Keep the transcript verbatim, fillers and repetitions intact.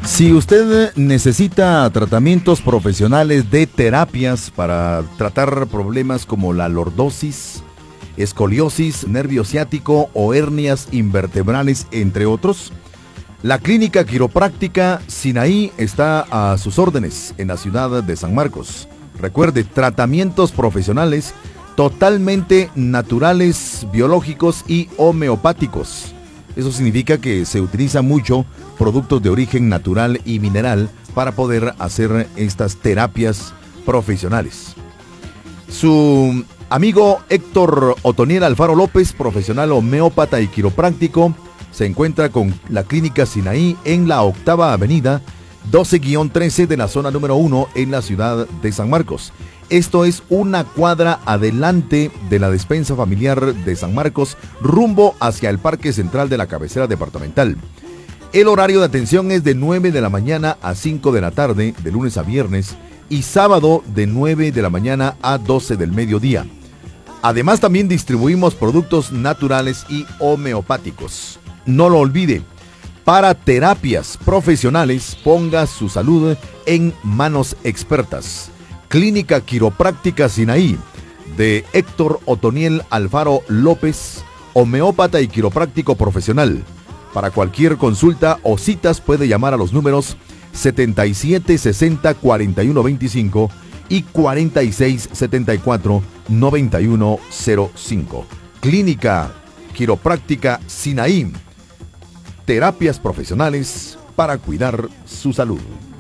Si usted necesita tratamientos profesionales de terapias para tratar problemas como la lordosis, escoliosis, nervio ciático o hernias invertebrales, entre otros, la Clínica Quiropráctica Sinaí está a sus órdenes en la ciudad de San Marcos. Recuerde, tratamientos profesionales totalmente naturales, biológicos y homeopáticos. Eso significa que se utiliza mucho productos de origen natural y mineral para poder hacer estas terapias profesionales. Su amigo Héctor Otoniel Alfaro López, profesional homeópata y quiropráctico, se encuentra con la Clínica Sinaí en la octava avenida doce trece de la zona número uno en la ciudad de San Marcos. Esto es una cuadra adelante de la despensa familiar de San Marcos, rumbo hacia el Parque Central de la cabecera departamental. El horario de atención es de nueve de la mañana a cinco de la tarde, de lunes a viernes, y sábado de nueve de la mañana a doce del mediodía. Además, también distribuimos productos naturales y homeopáticos. No lo olvide, para terapias profesionales, ponga su salud en manos expertas. Clínica Quiropráctica Sinaí, de Héctor Otoniel Alfaro López, homeópata y quiropráctico profesional. Para cualquier consulta o citas puede llamar a los números setenta y siete sesenta cuarenta y uno veinticinco y cuarenta y seis setenta y cuatro noventa y uno cero cinco. Clínica Quiropráctica Sinaí. Terapias profesionales para cuidar su salud.